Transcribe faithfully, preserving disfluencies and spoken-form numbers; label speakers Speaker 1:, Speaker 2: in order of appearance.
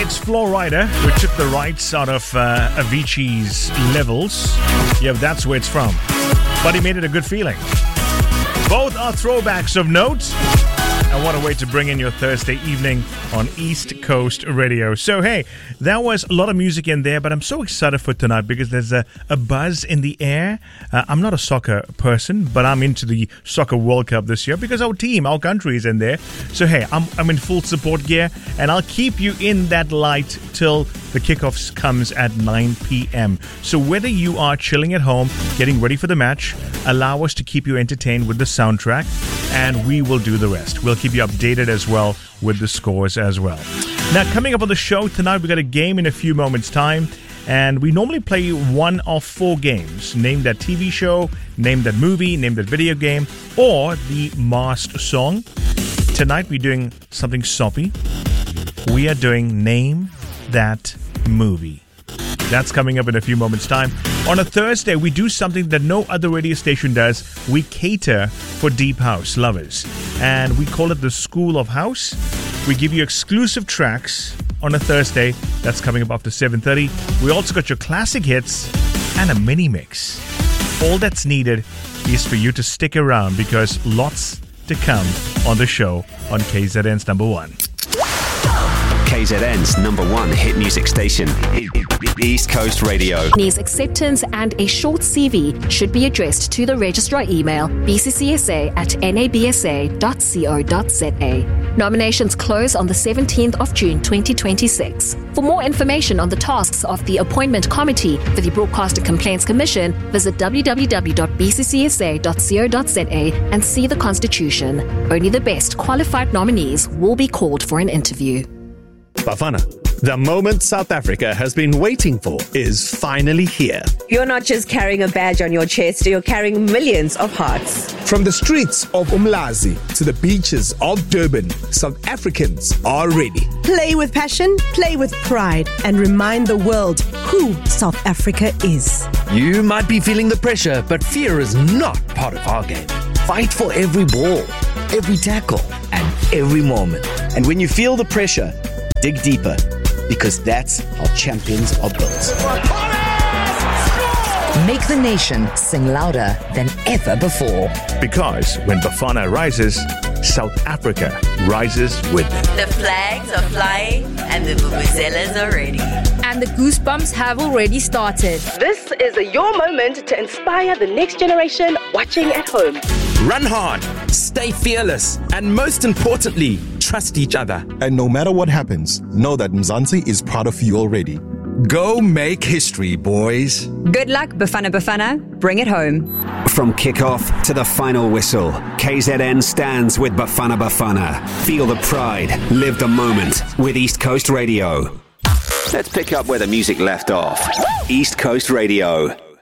Speaker 1: It's Flo Rida, who took the rights out of uh, Avicii's Levels. Yeah, that's where it's from. But he made it a good feeling. Both are throwbacks of note. And what a way to bring in your Thursday evening on East Coast Radio. So, hey, that was a lot of music in there, but I'm so excited for tonight because there's a, a buzz in the air. Uh, I'm not a soccer person, but I'm into the Soccer World Cup this year because our team, our country is in there. So, hey, I'm, I'm in full support gear, and I'll keep you in that light till the kickoffs comes at nine p.m. So whether you are chilling at home, getting ready for the match, allow us to keep you entertained with the soundtrack, and we will do the rest. We'll keep you updated as well with the scores as well. Now, coming up on the show tonight, we got a game in a few moments' time, and we normally play one of four games. Name that T V show, name that movie, name that video game, or the masked song. Tonight, we're doing something soppy. We are doing Name That Movie. That's coming up in a few moments' time. On a Thursday, we do something that no other radio station does. We cater for deep house lovers, and we call it the School of House. We give you exclusive tracks on a Thursday. That's coming up after seven thirty. We also got your classic hits and a mini mix. All that's needed is for you to stick around because lots to come on the show on K Z N's number one.
Speaker 2: K Z N's number one hit music station, East Coast Radio.
Speaker 3: Needs acceptance and a short C V should be addressed to the registrar email b c c s a at n a b s a dot co dot z a. Nominations close on the seventeenth of June twenty twenty-six. For more information on the tasks of the Appointment Committee for the Broadcaster Complaints Commission, visit w w w dot b c c s a dot co dot z a and see the Constitution. Only the best qualified nominees will be called for an interview.
Speaker 4: Bafana, the moment South Africa has been waiting for is finally here.
Speaker 5: You're not just carrying a badge on your chest, you're carrying millions of hearts.
Speaker 6: From the streets of Umlazi to the beaches of Durban, South Africans are ready.
Speaker 7: Play with passion, play with pride, and remind the world who South Africa is.
Speaker 8: You might be feeling the pressure, but fear is not part of our game. Fight for every ball, every tackle, and every moment. And when you feel the pressure, dig deeper, because that's how champions are built.
Speaker 9: Make the nation sing louder than ever before.
Speaker 1: Because when Bafana rises, South Africa rises with them.
Speaker 10: The flags are flying and the vuvuzelas are ready.
Speaker 11: And the goosebumps have already started.
Speaker 5: This is a your moment to inspire the next generation watching at home.
Speaker 12: Run hard, stay fearless, and most importantly, trust each other.
Speaker 13: And no matter what happens, know that Mzansi is proud of you already.
Speaker 12: Go make history, boys.
Speaker 14: Good luck, Bafana Bafana. Bring it home.
Speaker 2: From kickoff to the final whistle, K Z N stands with Bafana Bafana. Feel the pride, live the moment with East Coast Radio. Let's pick up where the music left off. East Coast Radio.